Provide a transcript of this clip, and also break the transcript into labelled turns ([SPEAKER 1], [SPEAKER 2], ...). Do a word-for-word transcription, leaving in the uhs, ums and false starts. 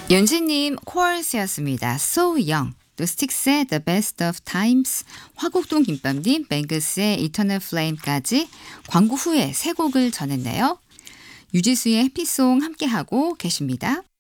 [SPEAKER 1] 윤지님 코얼스였습니다. So Young. 또 스틱스의 The Best of Times, 화곡동 김밥님, 뱅크스의 Eternal Flame까지 광고 후에 세 곡을 전했네요. 유지수의 해피송 함께하고 계십니다.